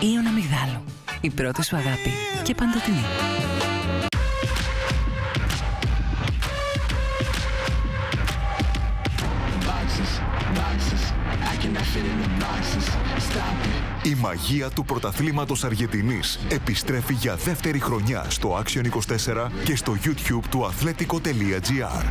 Ήων Αμυγδάλου. Η πρώτη σου αγάπη και παντοτινή. Η μαγεία του πρωταθλήματος Αργεντινής επιστρέφει για δεύτερη χρονιά στο Action 24 και στο YouTube του Athletico.gr.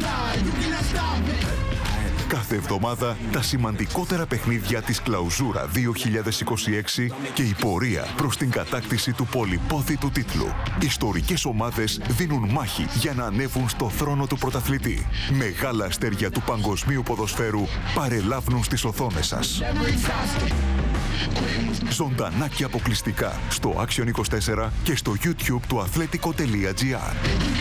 Κάθε εβδομάδα τα σημαντικότερα παιχνίδια της Κλαουζούρα 2026 και η πορεία προς την κατάκτηση του πολυπόθητου τίτλου. Ιστορικές ομάδες δίνουν μάχη για να ανέβουν στο θρόνο του πρωταθλητή. Μεγάλα αστέρια του παγκοσμίου ποδοσφαίρου παρελάβουν στις οθόνες σας. Ζωντανά και αποκλειστικά στο Action 24 και στο YouTube του Athletico.gr.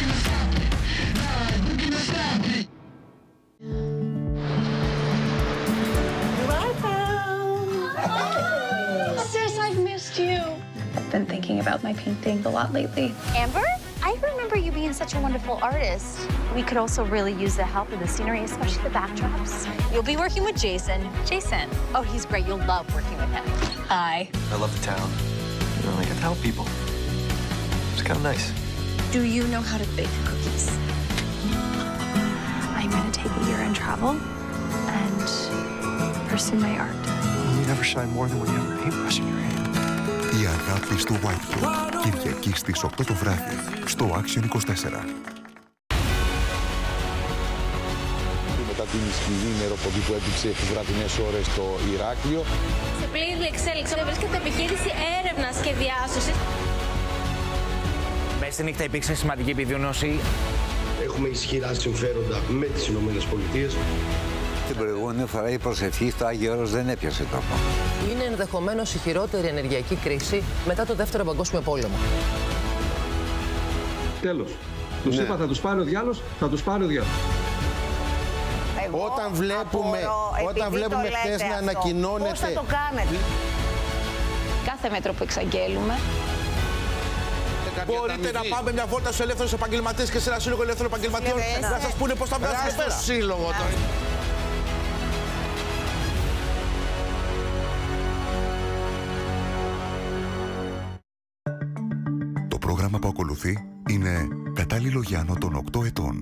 I've been thinking about my painting a lot lately. Amber, I remember you being such a wonderful artist. We could also really use the help of the scenery, especially the backdrops. You'll be working with Jason. Jason? Oh, he's great. You'll love working with him. Hi. I love the town. You know, I get to help people. It's kind of nice. Do you know how to bake cookies? I'm going to take a year and travel and pursue my art. You never shine more than when you have a paintbrush in your hand. Η αγάπη στο White Club, Κυριακή στις 8 το βράδυ, στο Action 24. Μετά την σκληρή νεροποντή που έπληξε τις βραδινές ώρες στο Ηράκλειο. Σε πλήρη εξέλιξη βρίσκεται επιχείρηση έρευνας και διάσωσης. Μέσα στη νύχτα υπήρξε σημαντική επιδείνωση. Έχουμε ισχυρά συμφέροντα με τις Ηνωμένες Πολιτείες. Την προηγούμενη φορά η προσευχή στο Άγιο Όρος δεν έπιασε τόπο. Είναι ενδεχομένως η χειρότερη ενεργειακή κρίση μετά το Δεύτερο Παγκόσμιο Πόλεμο. Τέλος. Τους είπα θα τους πάρει ο διάλος, θα τους πάρει ο διάλος. Όταν βλέπουμε χθες να ανακοινώνεται... Πώς θα το κάνετε? Κάθε μέτρο που εξαγγέλουμε. Μπορείτε να πάμε μια βόλτα στους ελεύθερους επαγγελματίες και σε ένα σύλλογο ελεύθερων επαγγελματιών να σας πούνε πώς θα βγάζουν και πέρα. Σύλλογο τώρα. Το πρόγραμμα που ακολουθεί είναι κατάλληλο για άνω των 8 ετών.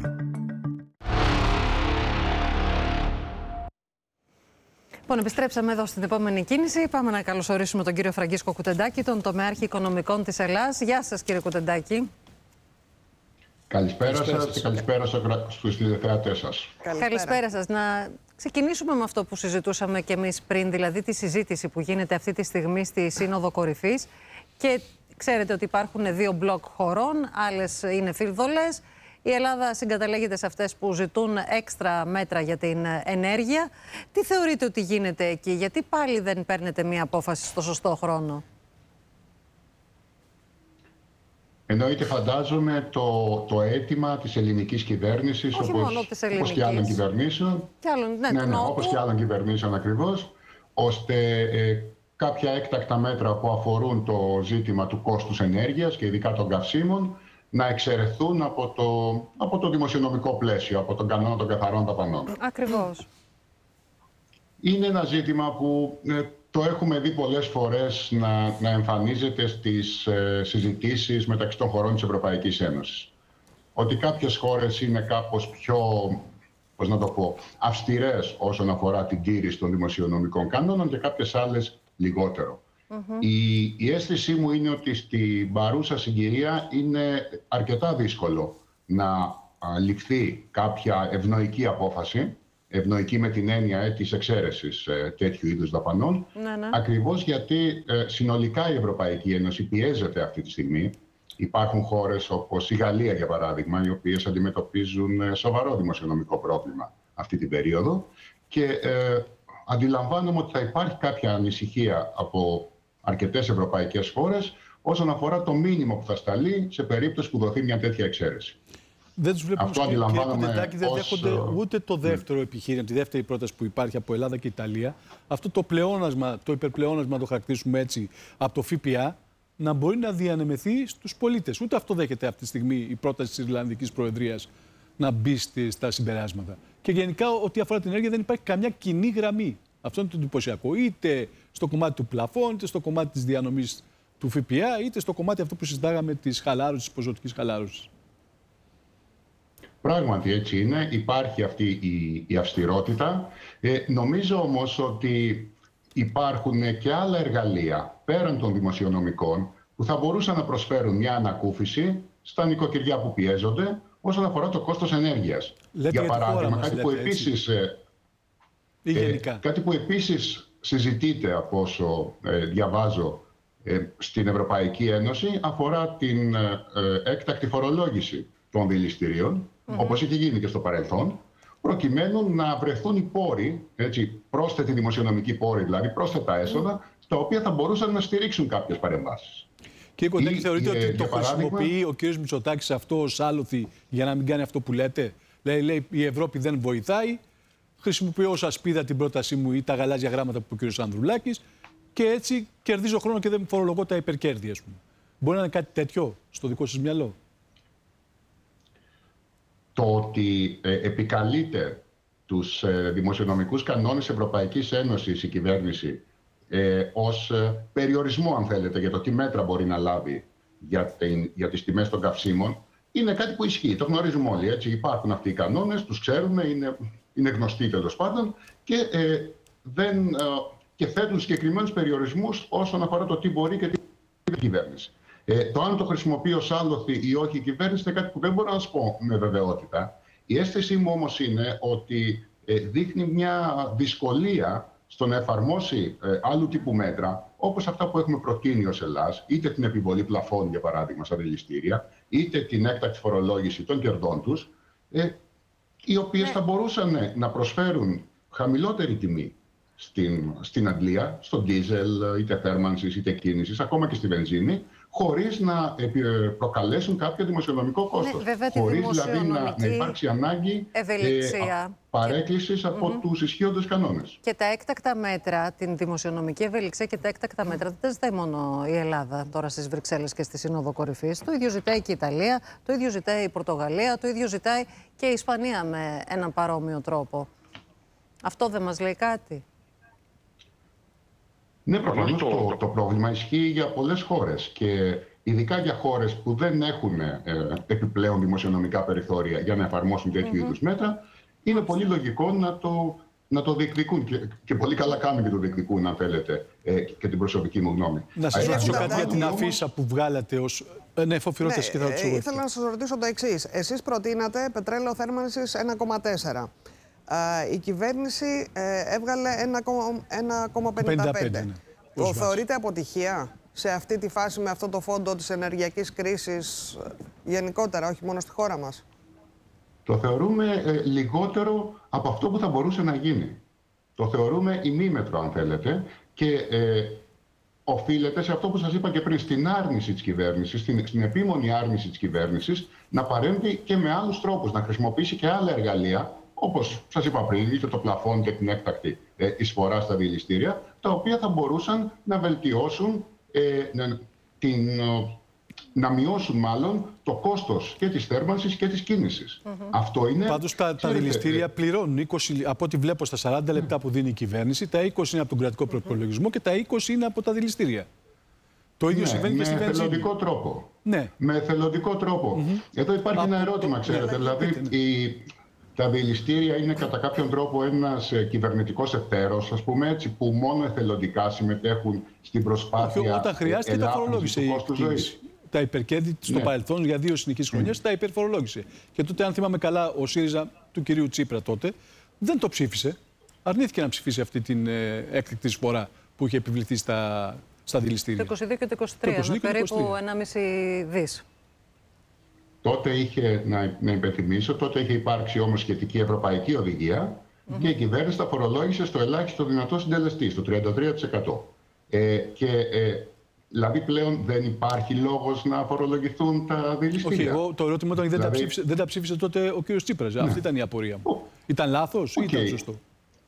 Λοιπόν, επιστρέψαμε εδώ στην επόμενη κίνηση. Πάμε να καλωσορίσουμε τον κύριο Φραγκίσκο Κουτεντάκη, τον τομέαρχη οικονομικών της Ελλάς. Γεια σας, κύριε Κουτεντάκη. Καλησπέρα σας και καλησπέρα στους τηλεθεατές σας. Καλησπέρα σας. Να ξεκινήσουμε με αυτό που συζητούσαμε και εμείς πριν, δηλαδή τη συζήτηση που γίνεται αυτή τη στιγμή στη Σύνοδο Κορυφής. Και ξέρετε ότι υπάρχουν δύο μπλοκ χωρών, άλλες είναι φιλδολές. Η Ελλάδα συγκαταλέγεται σε αυτές που ζητούν έξτρα μέτρα για την ενέργεια. Τι θεωρείτε ότι γίνεται εκεί, γιατί πάλι δεν παίρνετε μία απόφαση στο σωστό χρόνο? Εννοείται, φαντάζομαι, το αίτημα της ελληνικής κυβέρνησης, όπως και άλλων κυβερνήσεων, όπως και άλλων κυβερνήσεων ακριβώς, ώστε κάποια έκτακτα μέτρα που αφορούν το ζήτημα του κόστους ενέργειας και ειδικά των καυσίμων να εξαιρεθούν από το δημοσιονομικό πλαίσιο, από τον κανόνα των καθαρών δαπανών. Ακριβώς. Είναι ένα ζήτημα που το έχουμε δει πολλές φορές να εμφανίζεται στις συζητήσεις μεταξύ των χωρών της Ευρωπαϊκής Ένωσης. Ότι κάποιες χώρες είναι κάπως πιο, πώς να το πω, αυστηρές όσον αφορά την τήρηση των δημοσιονομικών κανόνων και κάποιες άλλες λιγότερο. Η αίσθησή μου είναι ότι στην παρούσα συγκυρία είναι αρκετά δύσκολο να ληφθεί κάποια ευνοϊκή απόφαση, ευνοϊκή με την έννοια της εξαίρεσης τέτοιου είδους δαπανών, ακριβώς γιατί συνολικά η Ευρωπαϊκή Ένωση πιέζεται αυτή τη στιγμή. Υπάρχουν χώρες όπως η Γαλλία, για παράδειγμα, οι οποίες αντιμετωπίζουν σοβαρό δημοσιονομικό πρόβλημα αυτή την περίοδο και αντιλαμβάνομαι ότι θα υπάρχει κάποια ανησυχία από αρκετές ευρωπαϊκές χώρες όσον αφορά το μήνυμα που θα σταλεί σε περίπτωση που δοθεί μια τέτοια εξαίρεση. Δεν τους βλέπουμε, κύριε Κουτεντάκη, δεν δέχονται ούτε το δεύτερο επιχείρημα, τη δεύτερη πρόταση που υπάρχει από Ελλάδα και Ιταλία. Αυτό το πλεόνασμα, το υπερπλεόνασμα, το χαρακτηρίσουμε έτσι, από το ΦΠΑ, να μπορεί να διανεμεθεί στους πολίτες. Ούτε αυτό δέχεται αυτή τη στιγμή η πρόταση της Ιρλανδικής Προεδρίας να μπει στα συμπεράσματα. Και γενικά, ό,τι αφορά την ενέργεια, δεν υπάρχει καμιά κοινή γραμμή Αυτό είναι το εντυπωσιακό. Είτε στο κομμάτι του πλαφών, είτε στο κομμάτι της διανομής του ΦΠΑ, είτε στο κομμάτι αυτό που συζητάγαμε της χαλάρωσης, της ποσοτικής χαλάρωσης. Πράγματι έτσι είναι. Υπάρχει αυτή η αυστηρότητα. Νομίζω όμως ότι υπάρχουν και άλλα εργαλεία πέραν των δημοσιονομικών που θα μπορούσαν να προσφέρουν μια ανακούφιση στα νοικοκυριά που πιέζονται όσον αφορά το κόστος ενέργειας. Για παράδειγμα, κάτι που επίσης συζητείται από όσο διαβάζω στην Ευρωπαϊκή Ένωση αφορά την έκτακτη φορολόγηση των δηληστηρίων, όπως είχε γίνει και στο παρελθόν, προκειμένου να βρεθούν οι πόροι, πρόσθετοι δημοσιονομικοί πόροι, δηλαδή πρόσθετα έσοδα, τα οποία θα μπορούσαν να στηρίξουν κάποιες παρεμβάσεις. Κύριε Κοντάκη, θεωρείτε ότι το χρησιμοποιεί ο κ. Μητσοτάκης αυτό ως άλοθη για να μην κάνει αυτό που λέτε? Λέει η Ευρώπη δεν βοηθάει, χρησιμοποιώ ως ασπίδα την πρότασή μου ή τα γαλάζια γράμματα που είπε ο κ. Ανδρουλάκης και έτσι κερδίζω χρόνο και δεν φορολογώ τα υπερκέρδη, ας πούμε. Μπορεί να είναι κάτι τέτοιο στο δικό σας μυαλό? Το ότι επικαλείται τους δημοσιονομικούς κανόνες Ευρωπαϊκής Ένωσης η κυβέρνηση ως περιορισμό, αν θέλετε, για το τι μέτρα μπορεί να λάβει για τις τιμές των καυσίμων, είναι κάτι που ισχύει. Το γνωρίζουμε όλοι. Έτσι. Υπάρχουν αυτοί οι κανόνες, τους ξέρουμε, είναι γνωστοί τέλος πάντων και θέτουν συγκεκριμένους περιορισμούς όσον αφορά το τι μπορεί και τι η κυβέρνηση. Το αν το χρησιμοποιεί ως άλοθη ή όχι η κυβέρνηση είναι κάτι που δεν μπορώ να σας πω με βεβαιότητα. Η αίσθησή μου όμως είναι ότι δείχνει μια δυσκολία στο να εφαρμόσει άλλου τύπου μέτρα, όπως αυτά που έχουμε προτείνει ως Ελλάς, είτε την επιβολή πλαφών, για παράδειγμα, στα δηληστήρια, είτε την έκτακτη φορολόγηση των κερδών τους, οι οποίες θα μπορούσαν να προσφέρουν χαμηλότερη τιμή στην αντλία, στο ντίζελ, είτε θέρμανσης είτε κίνησης, ακόμα και στη βενζίνη, χωρίς να προκαλέσουν κάποιο δημοσιονομικό κόστος. Χωρίς δηλαδή να υπάρξει ανάγκη παρέκκλησης από τους ισχύοντες κανόνες. Και τα έκτακτα μέτρα, την δημοσιονομική ευελιξία και τα έκτακτα μέτρα δεν τα ζητάει μόνο η Ελλάδα τώρα στις Βρυξέλλες και στη Σύνοδο Κορυφής. Το ίδιο ζητάει και η Ιταλία, το ίδιο ζητάει η Πορτογαλία, το ίδιο ζητάει και η Ισπανία με έναν παρόμοιο τρόπο. Αυτό δεν μας λέει κάτι? Ναι, προφανώς το πρόβλημα ισχύει για πολλές χώρες και ειδικά για χώρες που δεν έχουν επιπλέον δημοσιονομικά περιθώρια για να εφαρμόσουν τέτοιου είδους μέτρα, είναι πολύ λογικό να το διεκδικούν και πολύ καλά κάνουν και το διεκδικούν, αν θέλετε, και την προσωπική μου γνώμη. Να σας ρωτήσω κάτι για την αφίσα που βγάλατε ως... Ναι, Φοφυρώτες και θα ρωτήσω. Ήθελα να σας ρωτήσω το εξής. Εσείς προτείνατε πετρέλαιο θέρμανσης 1,4. Η κυβέρνηση έβγαλε 1,55. Ναι. Το θεωρείτε αποτυχία σε αυτή τη φάση με αυτό το φόντο της ενεργειακής κρίσης γενικότερα, όχι μόνο στη χώρα μας? Το θεωρούμε λιγότερο από αυτό που θα μπορούσε να γίνει. Το θεωρούμε ημίμετρο, αν θέλετε, και οφείλεται σε αυτό που σας είπα και πριν, στην άρνηση της κυβέρνησης, στην επίμονη άρνηση της κυβέρνησης να παρέμβει και με άλλους τρόπους, να χρησιμοποιήσει και άλλα εργαλεία, όπως σας είπα πριν, είτε το πλαφόν και την έκτακτη εισφορά στα δηληστήρια, τα οποία θα μπορούσαν να βελτιώσουν, να μειώσουν μάλλον το κόστος και της θέρμανσης και της κίνησης. Αυτό είναι... Πάντως τα δηληστήρια πληρώνουν 20, από ό,τι βλέπω στα 40 λεπτά που δίνει η κυβέρνηση, τα 20 είναι από τον κρατικό προπολογισμό και τα 20 είναι από τα δηληστήρια. Το ίδιο συμβαίνει και στη βενζίνη. Με εθελοντικό τρόπο. Ναι. Με εθελοντικό τρόπο. Εδώ υπάρχει ένα ερώτημα, ξέρετε, δηλαδή... Τα δηληστήρια είναι κατά κάποιον τρόπο ένας κυβερνητικός εταίρος, ας πούμε έτσι, που μόνο εθελοντικά συμμετέχουν στην προσπάθεια. Όταν χρειάζεται, τα φορολόγησε η κυβέρνηση. Τα υπερκέρδη στο παρελθόν για 2 συνεχείς χρονιές τα υπερφορολόγησε. Και τότε, αν θυμάμαι καλά, ο ΣΥΡΙΖΑ του κυρίου Τσίπρα τότε δεν το ψήφισε. Αρνήθηκε να ψηφίσει αυτή την έκτακτη εισφορά που είχε επιβληθεί στα δηληστήρια. Το 22 και το 23, με περίπου 1,5 δις. Τότε είχε, να υπενθυμίσω, τότε είχε υπάρξει όμως σχετική ευρωπαϊκή οδηγία και η κυβέρνηση τα φορολόγησε στο ελάχιστο δυνατό συντελεστή, στο 33%. Δηλαδή πλέον δεν υπάρχει λόγος να φορολογηθούν τα δηληστήρια. Όχι, το ερώτημα ήταν ότι δεν τα ψήφισε τότε ο κύριος Τσίπρας. Αυτή ήταν η απορία μου. Ήταν λάθος ή ήταν σωστό?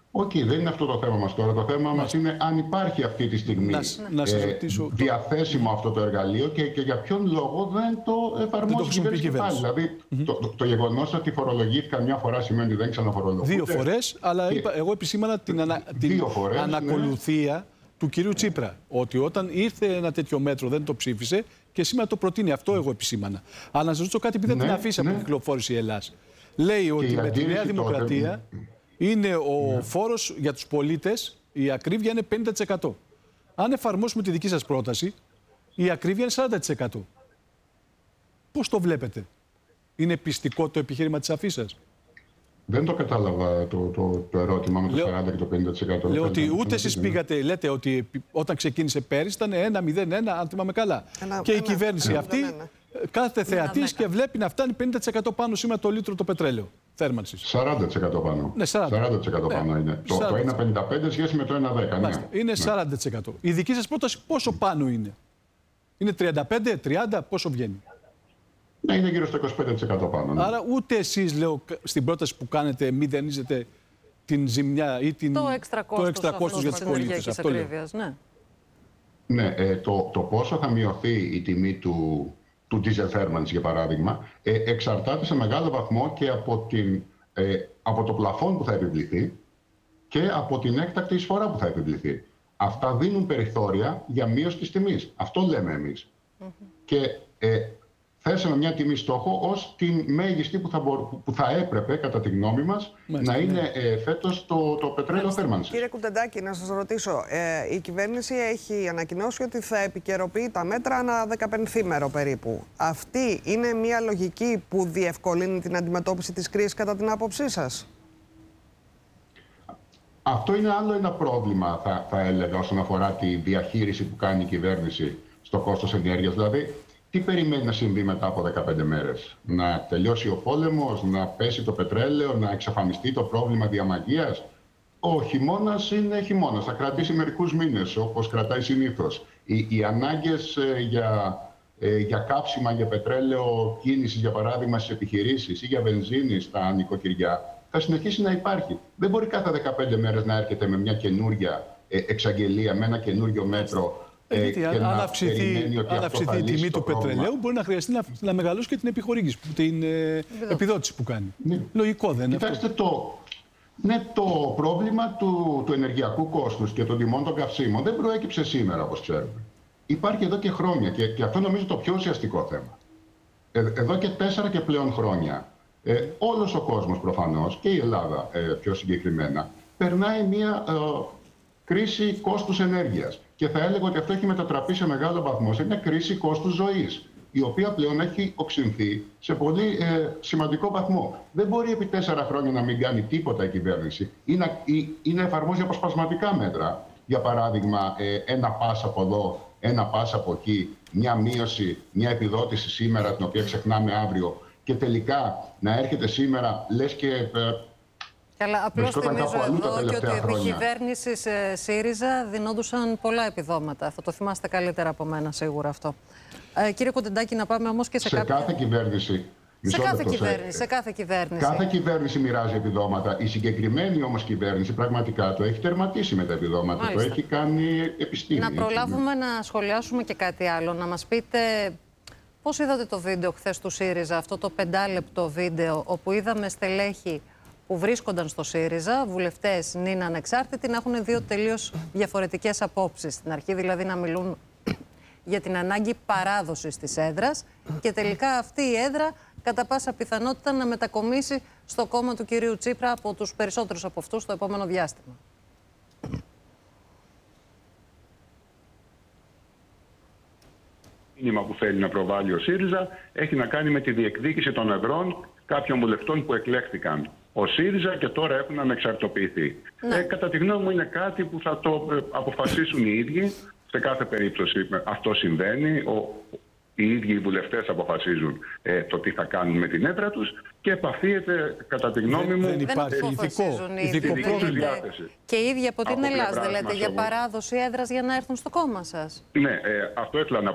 δεν είναι αυτό το θέμα μας τώρα. Το θέμα μας είναι αν υπάρχει αυτή τη στιγμή διαθέσιμο αυτό το εργαλείο και για ποιον λόγο δεν το εφαρμόζει η κυβέρνηση. Δηλαδή, το γεγονός ότι φορολογήθηκαν μια φορά σημαίνει ότι δεν ξαναφορολογούνται. 2 φορές, αλλά εγώ επισήμανα την ανακολουθία του κυρίου Τσίπρα. Ότι όταν ήρθε ένα τέτοιο μέτρο δεν το ψήφισε και σήμερα το προτείνει. Αυτό εγώ επισήμανα. Αλλά να σας ρωτήσω κάτι, επειδή δεν την αφήσει από την κυκλοφόρηση η Ελλάς. Λέει ότι με τη Νέα Δημοκρατία είναι ο φόρος για τους πολίτες, η ακρίβεια είναι 50%. Αν εφαρμόσουμε τη δική σας πρόταση, η ακρίβεια είναι 40%. Πώς το βλέπετε? Είναι πιστικό το επιχείρημα της αφίσας? Δεν το κατάλαβα το ερώτημα με το 40% και το 50%. Λέω ότι ούτε εσείς πήγατε, λέτε ότι όταν ξεκίνησε πέρυσι ήταν 1,01, αν θυμάμαι καλά. Και η κυβέρνηση αυτή κάθεται θεατής και βλέπει να φτάνει 50% πάνω σήμερα το λίτρο το πετρέλαιο θέρμανσης. 40% πάνω. Ναι, 40% πάνω είναι. Το 1,55 σχέση με το 1,10. Ναι. Είναι 40%. Η δική σας πρόταση πόσο πάνω είναι? Είναι 35, 30, πόσο βγαίνει? Ναι, είναι γύρω στο 25% πάνω. Ναι. Άρα ούτε εσείς, λέω, στην πρόταση που κάνετε μηδενίζετε την ζημιά ή το έξτρα κόστος για τους πολίτες. Αυτό λέω. Ναι, το πόσο θα μειωθεί η τιμή του diesel θέρμανσης, για παράδειγμα, εξαρτάται σε μεγάλο βαθμό και από το πλαφόν που θα επιβληθεί και από την έκτακτη εισφορά που θα επιβληθεί. Αυτά δίνουν περιθώρια για μείωση της τιμής. Αυτό λέμε εμείς. Και θέσαμε μια τιμή στόχο ως τη μέγιστη που θα έπρεπε, κατά τη γνώμη μας, να είναι φέτος το πετρέλαιο θέρμανσης. Κύριε Κουντεντάκη, να σας ρωτήσω, η κυβέρνηση έχει ανακοινώσει ότι θα επικαιροποιεί τα μέτρα ανά 15ήμερο περίπου. Αυτή είναι μια λογική που διευκολύνει την αντιμετώπιση της κρίσης κατά την άποψή σας? Αυτό είναι άλλο ένα πρόβλημα, θα έλεγα, όσον αφορά τη διαχείριση που κάνει η κυβέρνηση στο κόστος ενέργειας. Δηλαδή, τι περιμένει να συμβεί μετά από 15 μέρες? Να τελειώσει ο πόλεμος, να πέσει το πετρέλαιο, να εξαφανιστεί το πρόβλημα διαμαγείας? Ο χειμώνας είναι χειμώνας, θα κρατήσει μερικούς μήνες, όπως κρατάει συνήθως. Οι ανάγκες για κάψιμα, για πετρέλαιο κίνησης, για παράδειγμα στις επιχειρήσεις ή για βενζίνη στα νοικοκυριά, θα συνεχίσει να υπάρχει. Δεν μπορεί κάθε 15 μέρες να έρχεται με μια καινούρια εξαγγελία, με ένα καινούριο μέτρο. Αν αυξηθεί η τιμή του πετρελαίου, μπορεί να χρειαστεί να μεγαλώσει και την επιχορήγηση, την επιδότηση που κάνει. Ναι. Λογικό δεν είναι? Κοιτάξτε, το πρόβλημα του ενεργειακού κόστους και των τιμών των καυσίμων δεν προέκυψε σήμερα, όπως ξέρουμε. Υπάρχει εδώ και χρόνια και αυτό νομίζω το πιο ουσιαστικό θέμα. Εδώ και 4 και πλέον χρόνια, όλος ο κόσμος προφανώς, και η Ελλάδα πιο συγκεκριμένα, περνάει μια κρίση κόστους ενέργειας. Και θα έλεγα ότι αυτό έχει μετατραπεί σε μεγάλο βαθμό σε μια κρίση κόστους ζωής, η οποία πλέον έχει οξυνθεί σε σημαντικό βαθμό. Δεν μπορεί επί 4 χρόνια να μην κάνει τίποτα η κυβέρνηση ή να εφαρμόζει αποσπασματικά μέτρα. Για παράδειγμα, ένα πας από εδώ, ένα πας από εκεί, μια μείωση, μια επιδότηση σήμερα, την οποία ξεχνάμε αύριο, και τελικά να έρχεται σήμερα, λες και... Καλά, απλώς θυμίζω εδώ και ότι επί κυβέρνησης ΣΥΡΙΖΑ δινόντουσαν πολλά επιδόματα. Θα το θυμάστε καλύτερα από μένα σίγουρα αυτό. Κύριε Κουντεντάκη, να πάμε όμως και σε κάποια... κάθε κυβέρνηση. Σε κάθε κυβέρνηση. Κάθε κυβέρνηση μοιράζει επιδόματα. Η συγκεκριμένη όμως κυβέρνηση πραγματικά το έχει τερματίσει με τα επιδόματα. Μάλιστα. Το έχει κάνει επιστήμη. Να προλάβουμε να σχολιάσουμε και κάτι άλλο. Να μας πείτε πώς είδατε το βίντεο χθες του ΣΥΡΙΖΑ, αυτό το 5λεπτό βίντεο, όπου είδαμε στελέχη που βρίσκονταν στο ΣΥΡΙΖΑ, βουλευτές νυν ανεξάρτητοι, να έχουν 2 τελείως διαφορετικές απόψεις. Στην αρχή δηλαδή να μιλούν για την ανάγκη παράδοσης της έδρας και τελικά αυτή η έδρα κατά πάσα πιθανότητα να μετακομίσει στο κόμμα του κυρίου Τσίπρα από τους περισσότερους από αυτούς στο επόμενο διάστημα. Το μήνυμα που θέλει να προβάλλει ο ΣΥΡΙΖΑ έχει να κάνει με τη διεκδίκηση των εδρών κάποιων βουλευτών που εκλέχθηκαν ο ΣΥΡΙΖΑ και τώρα έχουν ανεξαρτοποιηθεί. Κατά τη γνώμη μου είναι κάτι που θα το αποφασίσουν οι ίδιοι. Σε κάθε περίπτωση αυτό συμβαίνει. Οι ίδιοι οι βουλευτές αποφασίζουν το τι θα κάνουν με την έδρα τους και επαφίεται, κατά τη γνώμη μου, δεν υπάρχει ειδικό πρόβλημα. Και οι ίδιοι από την Ελλάδα, λέτε, για παράδοση έδρας για να έρθουν στο κόμμα σας. Ναι, αυτό ήθελα να